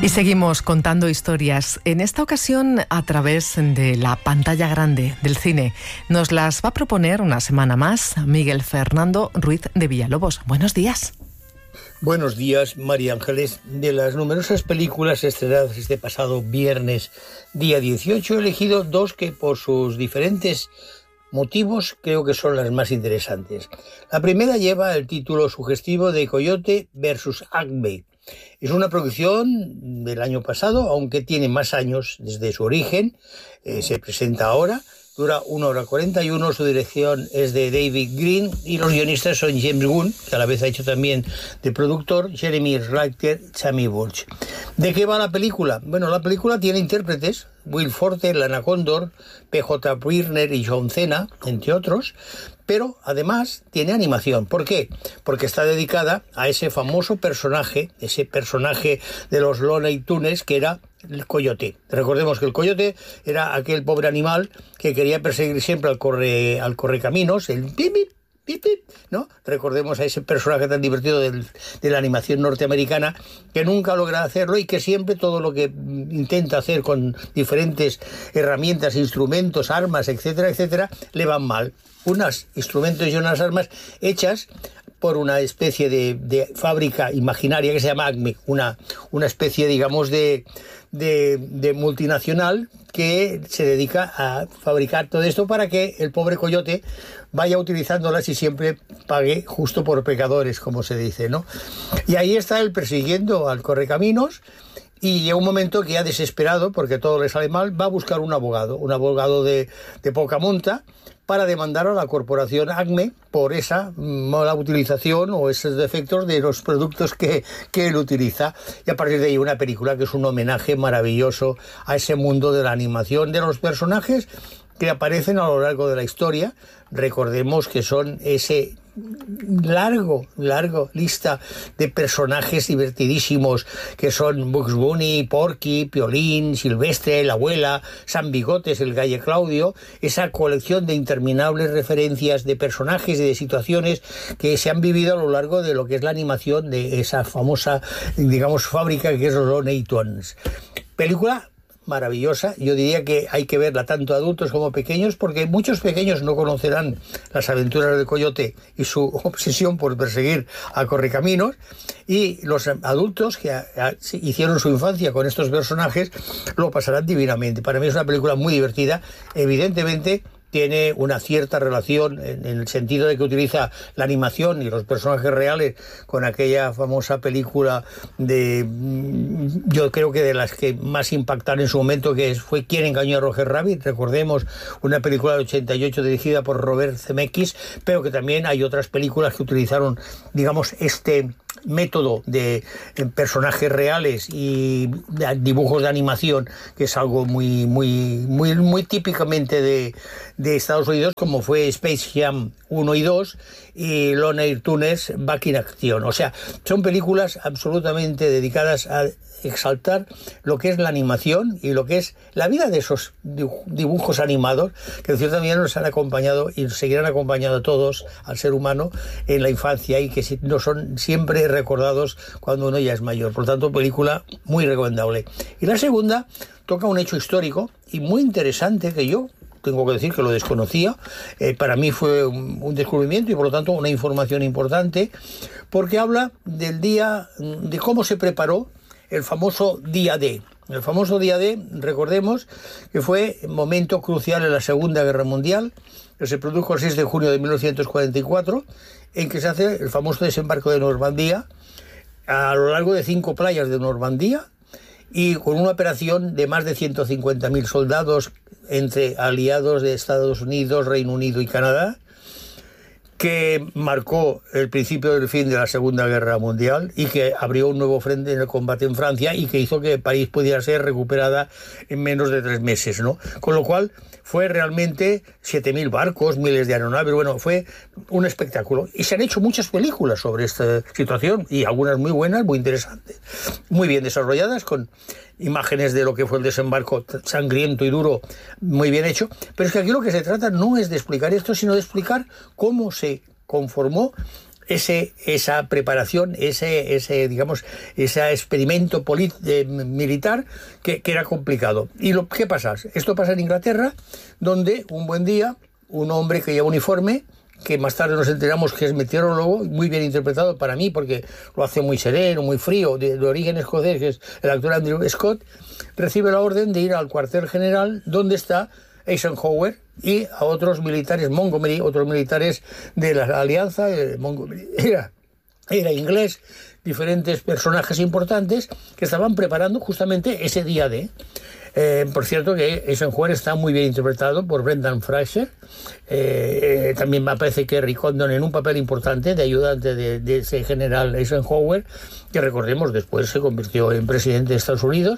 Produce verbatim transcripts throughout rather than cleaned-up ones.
Y seguimos contando historias, en esta ocasión a través de la pantalla grande del cine. Nos las va a proponer una semana más Miguel Fernando Ruiz de Villalobos. Buenos días. Buenos días, María Ángeles. De las numerosas películas estrenadas este pasado viernes, día dieciocho, he elegido dos que por sus diferentes motivos creo que son las más interesantes. La primera lleva el título sugestivo de Coyote versus Acme. Es una producción del año pasado, aunque tiene más años desde su origen. Eh, se presenta ahora, dura una hora cuarenta y uno, su dirección es de David Green y los guionistas son James Gunn, que a la vez ha hecho también de productor, Jeremy Slater, Sammy Burch. ¿De qué va la película? Bueno, la película tiene intérpretes, Will Forte, Lana Condor, P J Pirner y John Cena, entre otros, pero además tiene animación. ¿Por qué? Porque está dedicada a ese famoso personaje, ese personaje de los Looney Tunes que era el coyote. Recordemos que el coyote era aquel pobre animal que quería perseguir siempre al corre al correcaminos, el pip, pip, pip, pip, ¿no? Recordemos a ese personaje tan divertido del, de la animación norteamericana que nunca logra hacerlo y que siempre todo lo que intenta hacer con diferentes herramientas, instrumentos, armas, etcétera, etcétera, le van mal. Unos instrumentos y unas armas hechas por una especie de, de fábrica imaginaria que se llama Acme, una, una especie, digamos, de, de, de multinacional que se dedica a fabricar todo esto para que el pobre coyote vaya utilizándolas y siempre pague justo por pecadores, como se dice, ¿no? Y ahí está él persiguiendo al correcaminos. Y llega un momento que ya desesperado, porque todo le sale mal, va a buscar un abogado, un abogado de, de poca monta, para demandar a la corporación Acme por esa mala utilización o esos defectos de los productos que, que él utiliza. Y a partir de ahí una película que es un homenaje maravilloso a ese mundo de la animación, de los personajes que aparecen a lo largo de la historia. Recordemos que son ese largo, largo lista de personajes divertidísimos que son Bugs Bunny, Porky, Piolín, Silvestre, la abuela, San Bigotes, el Galle Claudio, esa colección de interminables referencias de personajes y de situaciones que se han vivido a lo largo de lo que es la animación de esa famosa, digamos, fábrica que es los Looney Tunes. Película maravillosa. Yo diría que hay que verla tanto adultos como pequeños, porque muchos pequeños no conocerán las aventuras del coyote y su obsesión por perseguir a correcaminos, y los adultos que a, a, hicieron su infancia con estos personajes lo pasarán divinamente. Para mí es una película muy divertida. Evidentemente tiene una cierta relación en, en el sentido de que utiliza la animación y los personajes reales con aquella famosa película de, yo creo que de las que más impactaron en su momento, que fue ¿Quién engañó a Roger Rabbit? Recordemos, una película del ochenta y ocho dirigida por Robert Zemeckis, pero que también hay otras películas que utilizaron, digamos, este método de personajes reales y dibujos de animación, que es algo muy muy muy muy típicamente de, de Estados Unidos, como fue Space Jam uno y dos y Looney Tunes Back in Action. O sea, son películas absolutamente dedicadas a exaltar lo que es la animación y lo que es la vida de esos dibujos animados que de cierta manera nos han acompañado y nos seguirán acompañando a todos, al ser humano, en la infancia, y que no son siempre recordados cuando uno ya es mayor. Por lo tanto, película muy recomendable. Y la segunda toca un hecho histórico y muy interesante que yo tengo que decir que lo desconocía. Eh, para mí fue un, un descubrimiento y por lo tanto una información importante, porque habla del día, de cómo se preparó el famoso día D. El famoso día D, recordemos que fue un momento crucial en la Segunda Guerra Mundial, que se produjo el seis de junio de mil novecientos cuarenta y cuatro, en que se hace el famoso desembarco de Normandía a lo largo de cinco playas de Normandía, y con una operación de más de ciento cincuenta mil soldados entre aliados de Estados Unidos, Reino Unido y Canadá, que marcó el principio del fin de la Segunda Guerra Mundial y que abrió un nuevo frente en el combate en Francia y que hizo que París pudiera ser recuperada en menos de tres meses, ¿no? Con lo cual fue realmente siete mil barcos, miles de aeronaves, bueno, fue un espectáculo. Y se han hecho muchas películas sobre esta situación, y algunas muy buenas, muy interesantes, muy bien desarrolladas, con imágenes de lo que fue el desembarco sangriento y duro, muy bien hecho. Pero es que aquí lo que se trata no es de explicar esto, sino de explicar cómo se conformó ese, esa preparación, ese, ese, digamos, ese experimento polit, eh, militar que, que era complicado. ¿Y lo, qué pasa? Esto pasa en Inglaterra, donde un buen día un hombre que lleva uniforme, que más tarde nos enteramos que es meteorólogo, muy bien interpretado para mí, porque lo hace muy sereno, muy frío, de, de origen escocés, que es el actor Andrew Scott, recibe la orden de ir al cuartel general donde está Eisenhower y a otros militares, Montgomery, otros militares de la Alianza. eh, Montgomery era, era inglés, diferentes personajes importantes que estaban preparando justamente ese día de... Eh, por cierto, que Eisenhower está muy bien interpretado por Brendan Fraser. Eh, eh, también me parece que Rick Condon en un papel importante de ayudante de, de ese general Eisenhower, que recordemos después se convirtió en presidente de Estados Unidos.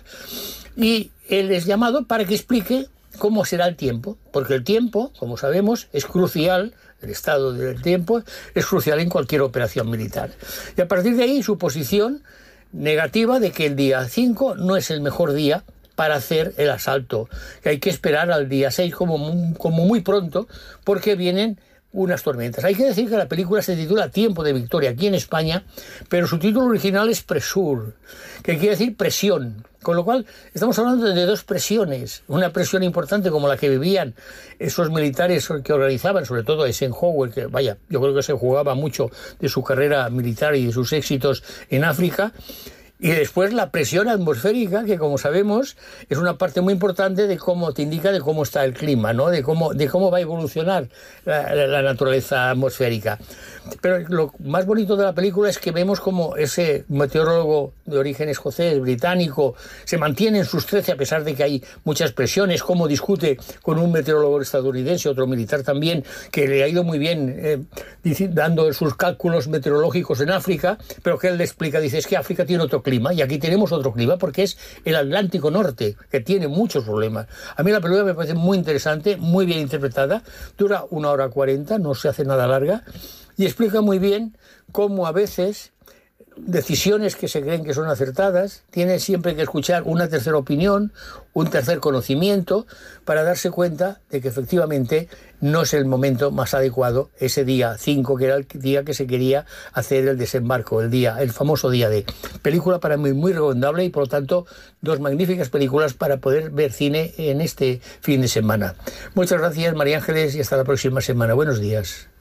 Y él es llamado para que explique cómo será el tiempo, porque el tiempo, como sabemos, es crucial. El estado del tiempo es crucial en cualquier operación militar. Y a partir de ahí su posición negativa de que el día cinco no es el mejor día para hacer el asalto, que hay que esperar al día seis como, como muy pronto, porque vienen unas tormentas. Hay que decir que la película se titula Tiempo de Victoria aquí en España, pero su título original es Pressure, que quiere decir presión. Con lo cual estamos hablando de dos presiones, una presión importante como la que vivían esos militares que organizaban, sobre todo Eisenhower, que vaya, yo creo que se jugaba mucho de su carrera militar y de sus éxitos en África. Y después la presión atmosférica, que como sabemos es una parte muy importante de cómo te indica de cómo está el clima, ¿no? De cómo, de cómo va a evolucionar la, la, la naturaleza atmosférica. Pero lo más bonito de la película es que vemos como ese meteorólogo de origen escocés, británico, se mantiene en sus trece a pesar de que hay muchas presiones, cómo discute con un meteorólogo estadounidense, otro militar también, que le ha ido muy bien eh, dando sus cálculos meteorológicos en África, pero que él le explica, dice, es que África tiene otro clima, y aquí tenemos otro clima porque es el Atlántico Norte, que tiene muchos problemas. A mí la película me parece muy interesante, muy bien interpretada, dura una hora cuarenta, no se hace nada larga, y explica muy bien cómo a veces decisiones que se creen que son acertadas tienen siempre que escuchar una tercera opinión, un tercer conocimiento, para darse cuenta de que efectivamente no es el momento más adecuado ese día cinco, que era el día que se quería hacer el desembarco, el día, el famoso día D. Película para mí muy recomendable y por lo tanto dos magníficas películas para poder ver cine en este fin de semana. Muchas gracias, María Ángeles, y hasta la próxima semana. Buenos días.